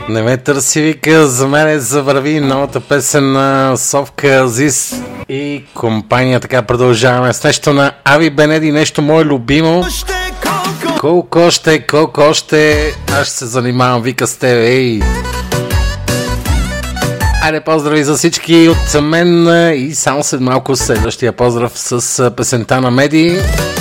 Не ме търси, вика, за мен завърви новата песен на Совка Азис и компания. Така продължаваме с нещо на Ави Бенеди, нещо мое любимо. Колко още, аз ще се занимавам, вика, с тебе, ей. Айде, поздрави за всички от мен и само след малко следващия поздрав с песента на Меди.